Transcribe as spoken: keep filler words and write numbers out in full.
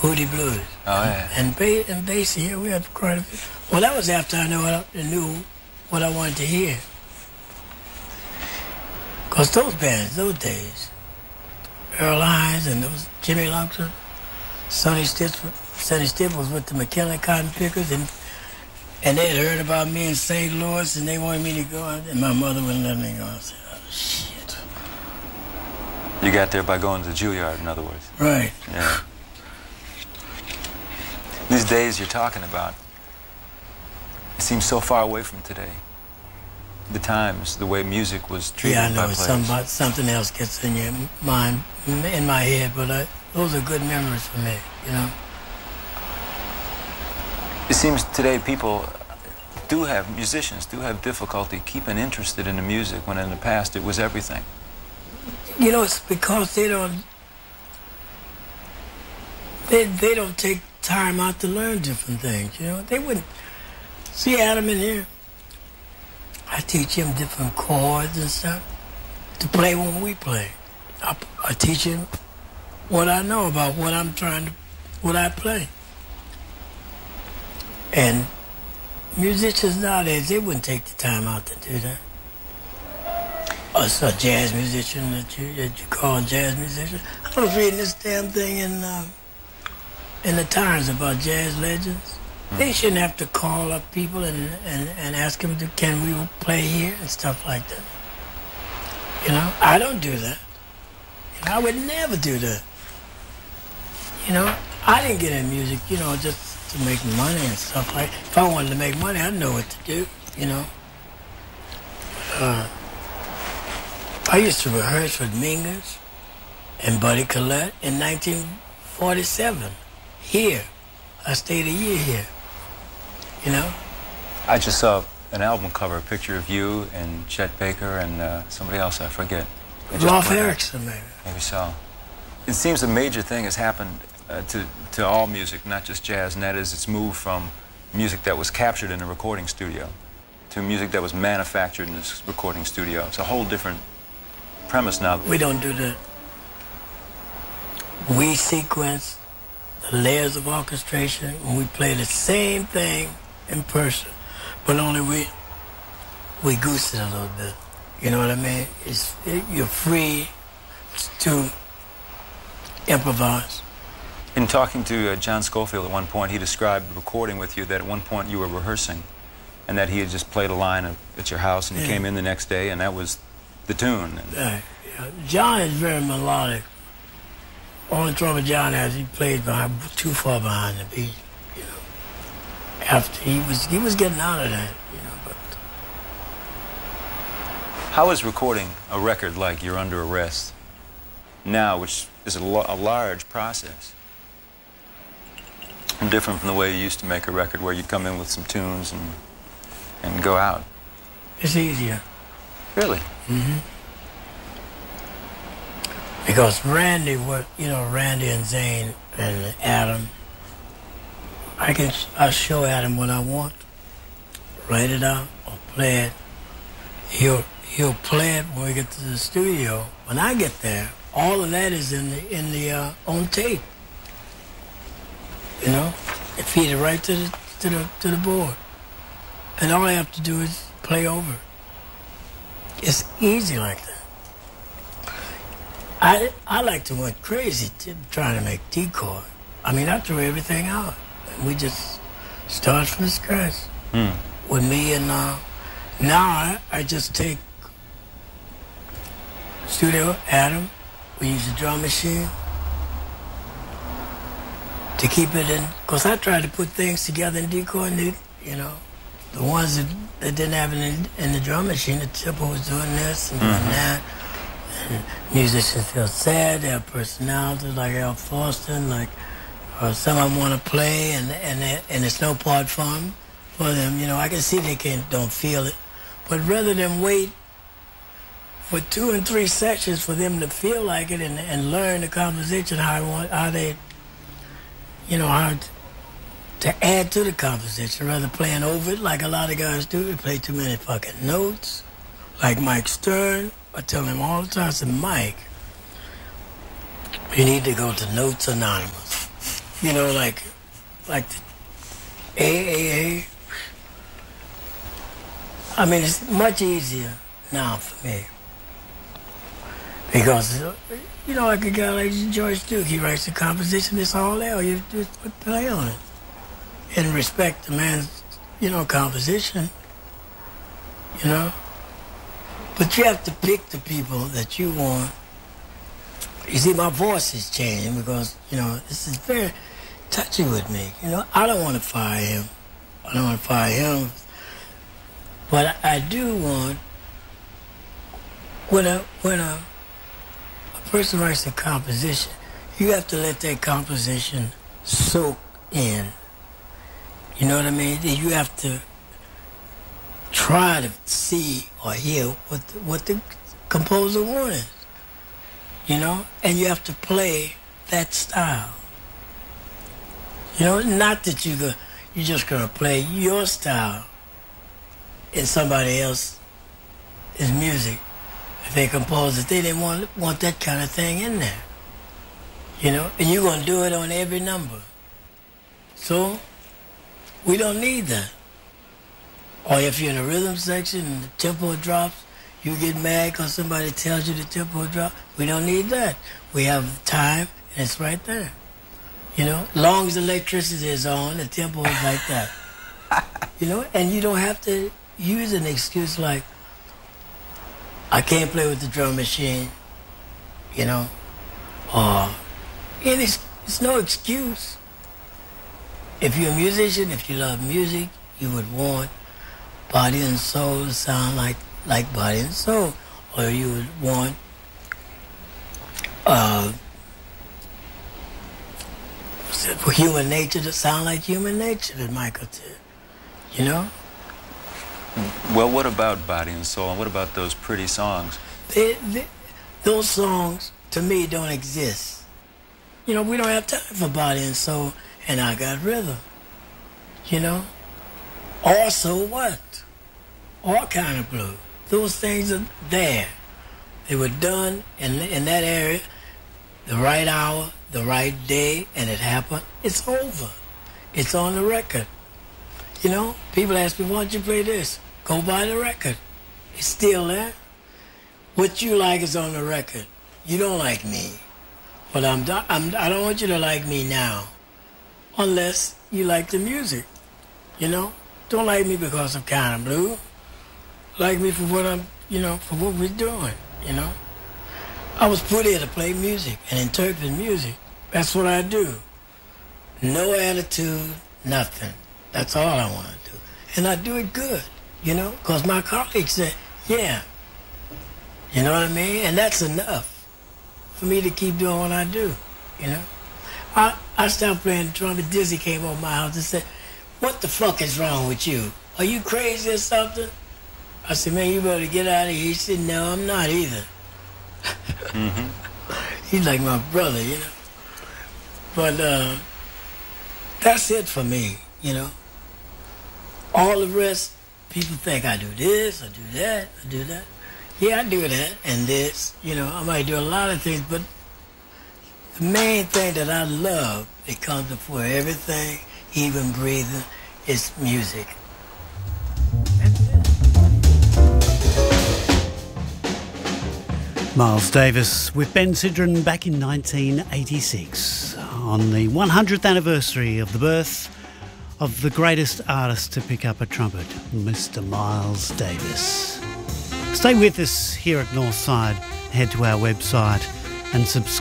Hootie Blues. Oh, yeah. And, ba- and Basie, yeah, we had quite a few. Well, that was after I knew what I, knew what I wanted to hear. Because those bands, those days, Earl Hines and those Jimmy Lumpson, Sonny Stitt, Sonny Stitt was with the McKinley Cotton Pickers, and and they had heard about me in Saint Louis, and they wanted me to go, and my mother wouldn't let me go. I said, oh, shit. You got there by going to Juilliard, in other words. Right. Yeah. These days you're talking about, it seems so far away from today. The times, the way music was treated yeah, I know, by players. Somebody, something else gets in your mind, in my head, but I, those are good memories for me, you know. It seems today people do have, musicians do have difficulty keeping interested in the music when in the past it was everything. You know, it's because they don't, they, they don't take time out to learn different things, you know. They wouldn't, see Adam in here, I teach him different chords and stuff to play when we play. I, I teach him what I know about what I'm trying to, what I play. And musicians nowadays, they wouldn't take the time out to do that. Or so a jazz musician that you that you call a jazz musician. I was reading this damn thing in uh, in the Times about jazz legends. Mm. They shouldn't have to call up people and, and, and ask them, to, can we play here and stuff like that. You know, I don't do that. You know, I would never do that. You know, I didn't get in music, you know, just to make money and stuff like that. If I wanted to make money, I'd know what to do, you know. Uh, I used to rehearse with Mingus and Buddy Collette in nineteen forty-seven. Here. I stayed a year here. You know? I just saw an album cover, a picture of you and Chet Baker and uh, somebody else, I forget. Rolf Erickson, maybe. Maybe so. It seems a major thing has happened uh, to, to all music, not just jazz, and that is it's moved from music that was captured in a recording studio to music that was manufactured in this recording studio. It's a whole different premise now. We don't do that. We sequence the layers of orchestration when we play the same thing in person, but only we we goose it a little bit. You know what I mean? It's it, you're free to improvise. In talking to uh, John Scofield at one point, he described recording with you that at one point you were rehearsing and that he had just played a line of, at your house and you yeah. came in the next day and that was the tune. Uh, yeah. John is very melodic. Only trouble John has, he played behind, too far behind the beat, you know. After he was, he was getting out of that, you know. But how is recording a record like You're Under Arrest now, which is a, lo a large process, and different from the way you used to make a record, where you'd come in with some tunes and and go out? It's easier. Really? Mm-hmm. Because Randy, what you know, Randy and Zane and Adam, I can I show Adam what I want, write it out or play it. He'll he'll play it when we get to the studio. When I get there, all of that is in the in the uh, on tape. You know, it feed it right to the to the to the board, and all I have to do is play over. It's easy like that. I, I like to went crazy to, trying to make decoy. I mean, I threw everything out. And we just start from scratch. Mm. With me and uh, now I, I just take studio, Adam, we use a drum machine to keep it in. Because I tried to put things together in decoy, and they, you know, the ones that, that didn't have it in, in the drum machine, the Tipper was doing this and doing mm-hmm. that. And musicians feel sad, they have personalities like Al Fawston, like or some of them want to play and and and it's no part for them, for them. You know, I can see they can't don't feel it, but rather than wait for two and three sessions for them to feel like it and, and learn the composition how I want how they, you know, how to, to add to the composition rather than playing over it like a lot of guys do. They play too many fucking notes, like Mike Stern. I tell him all the time, I said, Mike, you need to go to Notes Anonymous. You know, like, like the A A A. I mean, it's much easier now for me. Because, you know, like a guy like George Duke, he writes a composition, it's all there. All you have to do is put play on it. And respect the man's, you know, composition, you know. But you have to pick the people that you want. You see, my voice is changing because, you know, this is very touchy with me. You know, I don't want to fire him. I don't want to fire him. But I do want, when a, when a, a person writes a composition, you have to let that composition soak in. You know what I mean? You have to try to see or hear what the, what the composer wanted. You know? And you have to play that style. You know, not that you go, you're just going to play your style in somebody else's music. If they compose it, they didn't want, want that kind of thing in there. You know? And you're going to do it on every number. So, we don't need that. Or if you're in a rhythm section and the tempo drops, you get mad because somebody tells you the tempo drops. We don't need that. We have time, and it's right there. You know, long as the electricity is on, the tempo is like that. You know, and you don't have to use an excuse like, I can't play with the drum machine, you know, or any, it's no excuse. If you're a musician, if you love music, you would want Body and Soul to sound like, like Body and Soul. Or you would want uh, for Human Nature to sound like Human Nature that Michael did, you know? Well, what about Body and Soul, and what about those pretty songs? They, they, those songs, to me, don't exist. You know, we don't have time for Body and Soul, and I Got Rhythm, you know? Or So What? All kind of blue. Those things are there. They were done in, in that area, the right hour, the right day, and it happened. It's over. It's on the record. You know, people ask me, why don't you play this? Go buy the record. It's still there. What you like is on the record. You don't like me. But I'm, I'm, I don't want you to like me now. Unless you like the music. You know? Don't like me because I'm kind of blue. Like me for what I'm, you know, for what we're doing, you know? I was put here to play music and interpret music. That's what I do. No attitude, nothing. That's all I want to do. And I do it good, you know, because my colleagues say, yeah. You know what I mean? And that's enough for me to keep doing what I do, you know? I, I stopped playing the trumpet. Dizzy came over my house and said, what the fuck is wrong with you? Are you crazy or something? I said, man, you better get out of here. He said, no, I'm not either. Mm-hmm. He's like my brother, you know? But uh, that's it for me, you know? All the rest, people think I do this, I do that, I do that. Yeah, I do that and this. You know, I might do a lot of things, but the main thing that I love, it comes before everything, even breathing, is music. Miles Davis with Ben Sidran back in nineteen eighty-six on the one hundredth anniversary of the birth of the greatest artist to pick up a trumpet, Mister Miles Davis. Stay with us here at Northside. Head to our website and subscribe.